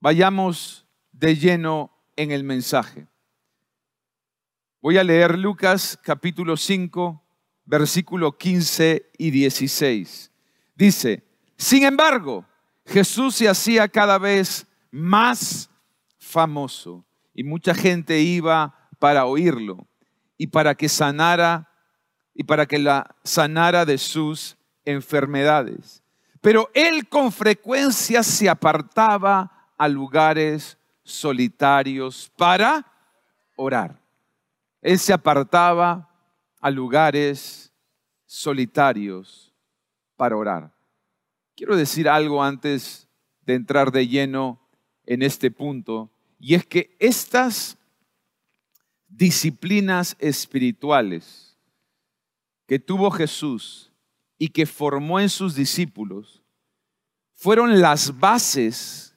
Vayamos de lleno en el mensaje. Voy a leer Lucas capítulo 5, versículo 15 y 16. Dice: sin embargo, Jesús se hacía cada vez más famoso y mucha gente iba para oírlo y para que la sanara de sus enfermedades. Pero él con frecuencia se apartaba a lugares solitarios para orar. Él se apartaba a lugares solitarios para orar. Quiero decir algo antes de entrar de lleno en este punto, y es que estas disciplinas espirituales que tuvo Jesús y que formó en sus discípulos fueron las bases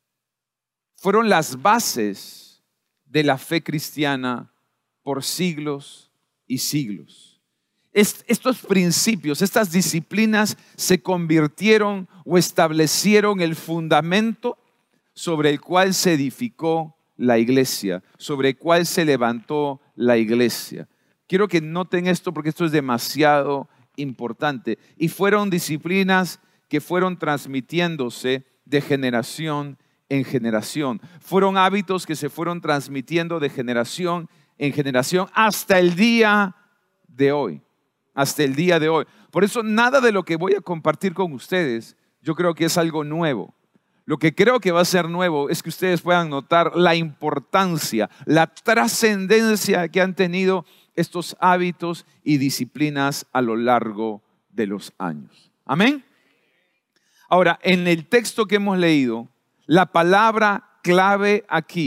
de la fe cristiana por siglos y siglos. Estos principios, estas disciplinas se convirtieron o establecieron el fundamento sobre el cual se edificó la iglesia, sobre el cual se levantó la iglesia. Quiero que noten esto porque esto es demasiado importante. Y fueron disciplinas que fueron transmitiéndose de generación en generación. Fueron hábitos que se fueron transmitiendo de generación en generación hasta el día de hoy. Hasta el día de hoy. Por eso nada de lo que voy a compartir con ustedes, yo creo que es algo nuevo. Lo que creo que va a ser nuevo es que ustedes puedan notar la importancia, la trascendencia que han tenido estos hábitos y disciplinas a lo largo de los años. Amén. Ahora, en el texto que hemos leído, la palabra clave aquí